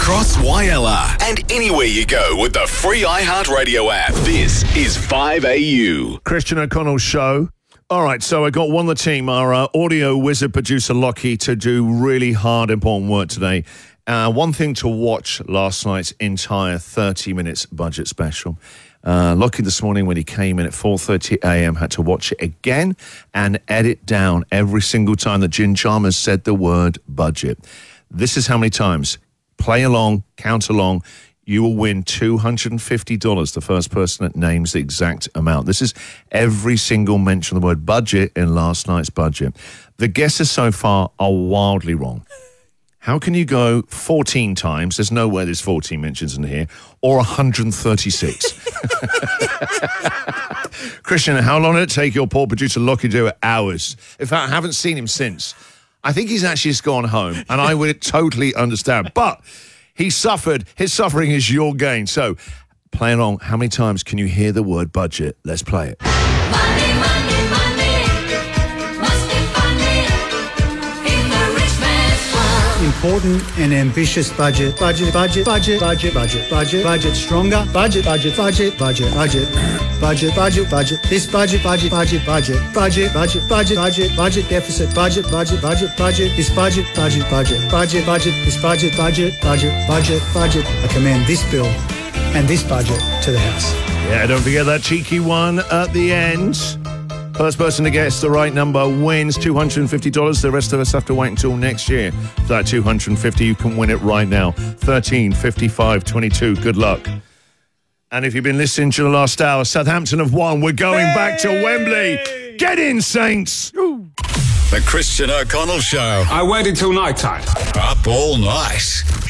across YLR and anywhere you go with the free iHeartRadio app. This is 5AU. Christian O'Connell's show. All right, so I got one of the team, our audio wizard producer Lockie, to do really hard, important work today. One thing to watch last night's entire 30 minutes budget special. Lockie this morning when he came in at 4:30 a.m. had to watch it again and edit down every single time that Jim Chalmers said the word budget. This is how many times. Play along, count along. You will win $250, the first person that names the exact amount. This is every single mention of the word budget in last night's budget. The guesses so far are wildly wrong. How can you go 14 times, there's no way there's 14 mentions in here, or 136? Christian, how long did it take your poor producer Lockie to do it? Hours. In fact, I haven't seen him since. I think he's actually just gone home, and I would totally understand. But he suffered. His suffering is your gain. So, play along. How many times can you hear the word budget? Let's play it. Money, money, money, must be funny in the rich man's world. Important and ambitious budget. Budget. Stronger. Budget. This budget. Deficit. Budget. This budget. I commend this bill and this budget to the House. Yeah, don't forget that cheeky one at the end. First person to guess the right number wins $250. The rest of us have to wait until next year for that $250. You can win it right now. 13, 55, 22. Good luck. And if you've been listening to the last hour, Southampton have won. We're going back to Wembley. Get in, Saints. The Christian O'Connell Show. I waited till night time. Up all night.